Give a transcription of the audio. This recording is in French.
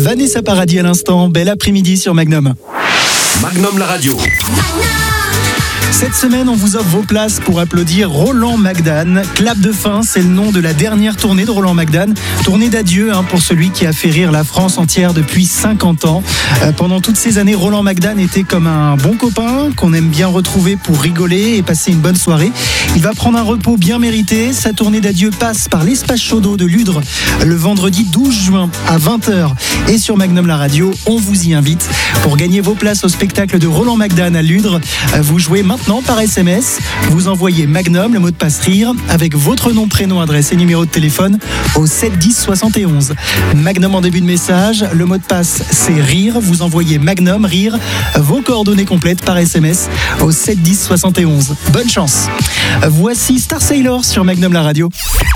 Vanessa Paradis à l'instant. Bel après-midi sur Magnum. Magnum la radio. Cette semaine, on vous offre vos places pour applaudir Roland Magdan. Clap de fin, c'est le nom de la dernière tournée de Roland Magdan. Tournée d'adieu pour celui qui a fait rire la France entière depuis 50 ans. Pendant toutes ces années, Roland Magdan était comme un bon copain qu'on aime bien retrouver pour rigoler et passer une bonne soirée. Il va prendre un repos bien mérité. Sa tournée d'adieu passe par l'espace Chaudot de Ludre le vendredi 12 juin à 20h. Et sur Magnum la radio, on vous y invite. Pour gagner vos places au spectacle de Roland Magdan à Ludre, vous jouez maintenant par SMS, vous envoyez Magnum, le mot de passe rire, avec votre nom, prénom, adresse et numéro de téléphone au 7 10 71. Magnum en début de message, le mot de passe c'est rire, vous envoyez Magnum, rire, vos coordonnées complètes par SMS au 7 10 71. Bonne chance. Voici Star Sailor sur Magnum la radio.